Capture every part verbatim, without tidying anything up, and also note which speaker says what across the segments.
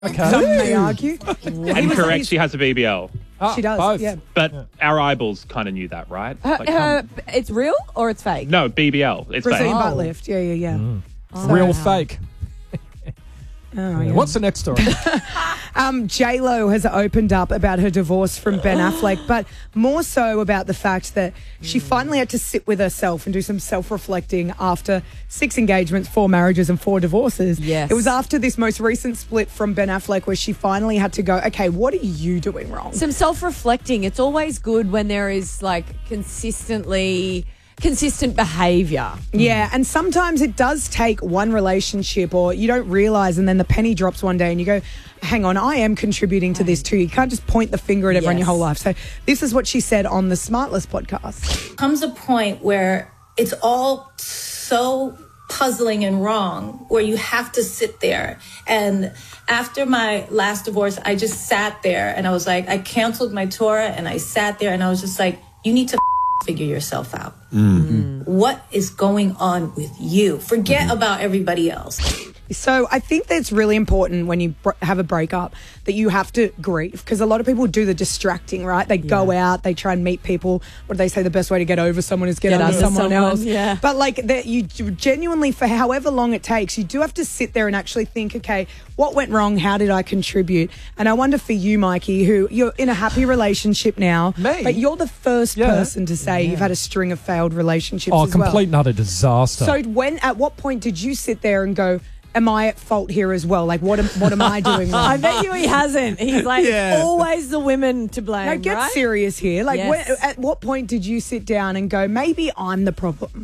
Speaker 1: Okay.
Speaker 2: Some may argue.
Speaker 3: And correct, she has a B B L.
Speaker 1: Ah,
Speaker 2: She does,
Speaker 1: both.
Speaker 2: yeah.
Speaker 3: But
Speaker 1: Yeah.
Speaker 3: our eyeballs kind of knew that, right?
Speaker 4: Her,
Speaker 3: Like,
Speaker 4: her,
Speaker 3: come-
Speaker 4: it's real or it's fake?
Speaker 3: no, B B L. It's
Speaker 2: Brazilian
Speaker 3: fake.
Speaker 2: butt lift. Yeah, yeah, yeah.
Speaker 1: Mm. Real fake.
Speaker 2: Oh, yeah.
Speaker 1: What's the next story?
Speaker 2: Um, J-Lo has opened up about her divorce from Ben Affleck, but more so about the fact that she finally had to sit with herself and do some self-reflecting after six engagements, four marriages and four divorces.
Speaker 4: Yes.
Speaker 2: It was after this most recent split from Ben Affleck where she finally had to go, okay, what are you doing wrong?
Speaker 4: Some self-reflecting. It's always good when there is like consistently consistent behavior.
Speaker 2: Yeah, and sometimes it does take one relationship or you don't realise and then the penny drops one day and you go, hang on, I am contributing to this too. You can't just point the finger at everyone
Speaker 4: Yes.
Speaker 2: your whole life. So this is what she said on the Smartless podcast.
Speaker 5: Comes a point where it's all so puzzling and wrong where you have to sit there. And after my last divorce, I just sat there and I was like, I canceled my tour and I sat there and I was just like, you need to figure yourself out. Mm-hmm. What is going on with you? Forget mm-hmm. about everybody else.
Speaker 2: So I think that it's really important when you br- have a breakup that you have to grieve because a lot of people do the distracting, right? They yeah. go out, they try and meet people. What do they say? The best way to get over someone is get, get under someone, someone else.
Speaker 4: Yeah.
Speaker 2: But like that, you genuinely, for however long it takes, you do have to sit there and actually think, okay, what went wrong? How did I contribute? And I wonder for you, Mikey, who you're in a happy relationship now,
Speaker 1: Me?
Speaker 2: but you're the first
Speaker 1: Yeah.
Speaker 2: person to say yeah. you've had a string of failed relationships
Speaker 1: Oh,
Speaker 2: as well.
Speaker 1: complete and utter disaster.
Speaker 2: So when, at what point did you sit there and go, am I at fault here as well? Like, what am, what am I doing wrong?
Speaker 4: I bet you he hasn't. He's like
Speaker 1: Yeah.
Speaker 4: always the women to blame.
Speaker 2: No, get
Speaker 4: right?
Speaker 2: serious here. Like,
Speaker 4: Yes.
Speaker 2: when, at what point did you sit down and go, maybe I'm the problem?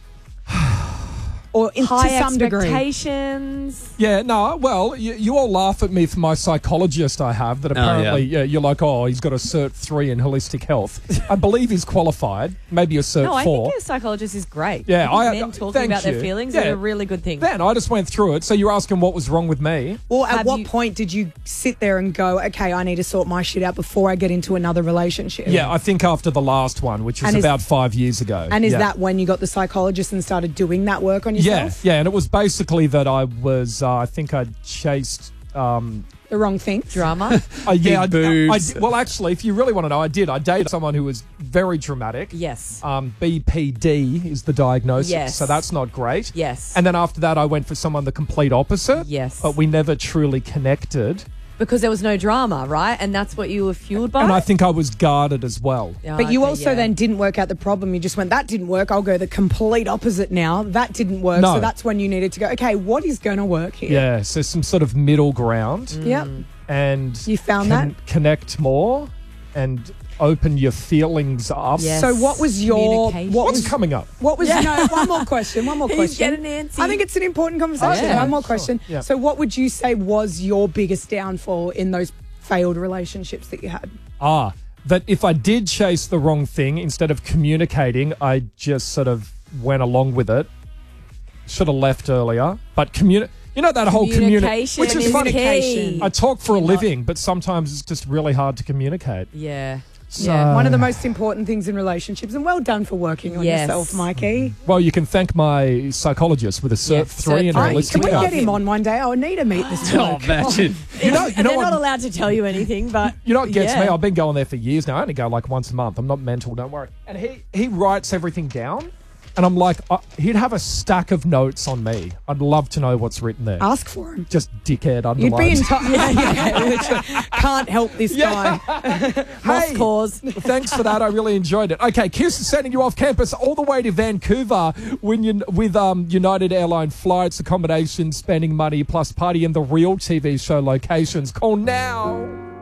Speaker 2: Or in,
Speaker 4: High
Speaker 2: to some degree.
Speaker 4: expectations.
Speaker 1: Yeah, no, well, you, you all laugh at me for my psychologist I have that apparently
Speaker 6: yeah.
Speaker 1: yeah, you're like, oh, he's got a Cert three in holistic health. I believe he's qualified, maybe a Cert
Speaker 4: No, I
Speaker 1: four.
Speaker 4: think a psychologist is great.
Speaker 1: Yeah,
Speaker 4: I
Speaker 1: I-
Speaker 4: think men talking
Speaker 1: thank
Speaker 4: about
Speaker 1: you.
Speaker 4: their feelings
Speaker 1: Yeah.
Speaker 4: is a really good thing.
Speaker 1: Then I just went through it. So you're asking what was wrong with me?
Speaker 2: Well, at
Speaker 4: Have
Speaker 2: what
Speaker 4: you-
Speaker 2: point did you sit there and go, okay, I need to sort my shit out before I get into another relationship?
Speaker 1: Yeah, I think after the last one, which was
Speaker 2: And is-
Speaker 1: about five years ago.
Speaker 2: And is
Speaker 1: Yeah.
Speaker 2: that when you got the psychologist and started doing that work on yourself?
Speaker 1: Yeah, yeah, and it was basically that I was, uh, I think I chased... Um,
Speaker 2: The wrong thing?
Speaker 4: Drama.
Speaker 1: uh, yeah, I,
Speaker 6: Big boobs.
Speaker 1: I, I, well, actually, if you really want to know, I did. I dated someone who was very dramatic.
Speaker 4: Yes.
Speaker 1: Um, B P D is the diagnosis,
Speaker 4: Yes.
Speaker 1: so that's not great.
Speaker 4: Yes.
Speaker 1: And then after that, I went for someone the complete opposite.
Speaker 4: Yes.
Speaker 1: But we never truly connected.
Speaker 4: Because there was no drama, right? And that's what you were fueled by?
Speaker 1: And I think I was guarded as well.
Speaker 4: Oh,
Speaker 2: But you
Speaker 4: okay,
Speaker 2: also
Speaker 4: yeah.
Speaker 2: then didn't work out the problem. You just went, that didn't work. I'll go the complete opposite now. That didn't work.
Speaker 1: No.
Speaker 2: So that's when you needed to go, okay, what is going to work here?
Speaker 1: Yeah, so some sort of middle ground.
Speaker 2: Yep.
Speaker 1: And
Speaker 2: You found that?
Speaker 1: connect more and open your feelings up.
Speaker 4: Yes.
Speaker 2: So what was your
Speaker 4: Communication.
Speaker 2: what
Speaker 1: What's
Speaker 2: was
Speaker 1: coming up?
Speaker 2: what was no one more question one more
Speaker 4: He's
Speaker 2: question
Speaker 4: getting antsy.
Speaker 2: I think it's an important conversation.
Speaker 4: Oh, yeah.
Speaker 2: One more
Speaker 1: Sure.
Speaker 2: question.
Speaker 1: Yeah.
Speaker 2: So what would you say was your biggest downfall in those failed relationships that you had?
Speaker 1: Ah, that if I did chase the wrong thing, instead of communicating, I just sort of went along with it. Should have left earlier. But communi- you know that whole communication,
Speaker 4: Communication
Speaker 1: which is
Speaker 4: is
Speaker 1: funny.
Speaker 4: key.
Speaker 1: I talk for a
Speaker 4: Not-
Speaker 1: living, but sometimes it's just really hard to communicate.
Speaker 4: Yeah.
Speaker 1: So,
Speaker 4: Yeah.
Speaker 2: One of the most important things in relationships, and well done for working on
Speaker 4: Yes.
Speaker 2: yourself, Mikey.
Speaker 1: well, you can thank my psychologist with a Cert
Speaker 4: Yes,
Speaker 1: three in
Speaker 4: Cert three.
Speaker 1: holistic
Speaker 2: Can we
Speaker 1: health.
Speaker 2: get him on one day? I need to meet this
Speaker 6: Oh,
Speaker 2: bloke.
Speaker 6: imagine.
Speaker 1: You know, you know
Speaker 4: They're
Speaker 1: what?
Speaker 4: not allowed to tell you anything, but
Speaker 1: You know what gets
Speaker 4: yeah.
Speaker 1: me? I've been going there for years now. I only go like once a month. I'm not mental, don't worry. And he, he writes everything down. And I'm like, uh, he'd have a stack of notes on me. I'd love to know what's written there.
Speaker 2: Ask for him.
Speaker 1: Just dickhead
Speaker 2: You'd be
Speaker 1: underlines.
Speaker 2: in touch. Yeah, yeah, literally. Can't help this guy.
Speaker 4: Lost cause.
Speaker 1: Thanks for that. I really enjoyed it. Okay, Kirsten's sending you off campus all the way to Vancouver when you, with um, United Airline flights, accommodation, spending money, plus party in the real T V show locations. Call now.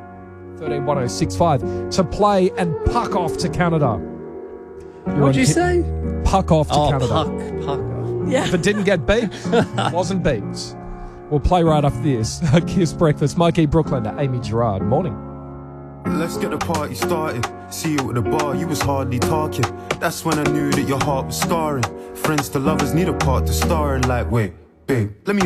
Speaker 1: one three one oh six five to play and puck off to Canada. You're
Speaker 6: What'd
Speaker 1: on
Speaker 6: you
Speaker 1: Ki-
Speaker 6: say?
Speaker 1: Puck off to
Speaker 6: Oh,
Speaker 1: Canada.
Speaker 6: puck, puck.
Speaker 1: If it didn't get beat, wasn't beat. We'll play right after this. Kiss Breakfast. Mikey Brooklyn to Amy Gerard. Morning.
Speaker 7: Let's get the party started. See you at the bar, you was hardly talking. That's when I knew that your heart was scarring. Friends to lovers need a part to star in. Like, wait, babe, let me